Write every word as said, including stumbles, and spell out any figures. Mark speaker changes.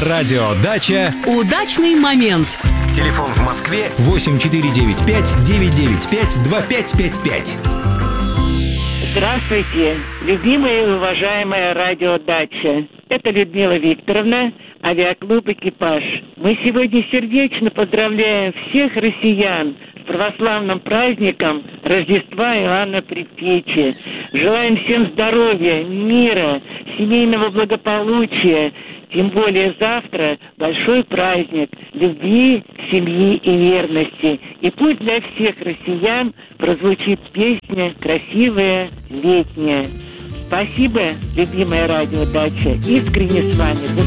Speaker 1: Радиодача.
Speaker 2: Удачный момент.
Speaker 1: Телефон в Москве восемь четыре девять пять девять девять пять два пять пять пять.
Speaker 3: Здравствуйте, любимая и уважаемая радиодача. Это Людмила Викторовна, авиаклуб «Экипаж». Мы сегодня сердечно поздравляем всех россиян с православным праздником Рождества Иоанна Предтечи. Желаем всем здоровья, мира, семейного благополучия. Тем более завтра большой праздник любви, семьи и верности. И пусть для всех россиян прозвучит песня красивая, летняя. Спасибо, любимая радиодача. Искренне с вами.